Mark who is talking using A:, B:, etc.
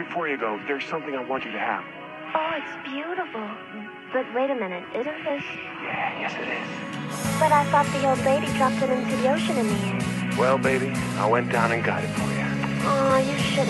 A: before you go, there's something I want you to have.
B: Oh, it's beautiful. But wait a minute, isn't this...
A: Yeah, yes it is.
B: But I thought the old lady dropped it into the ocean in the end.
A: Well, baby, I went down and got it for you.
B: Oh, you shouldn't.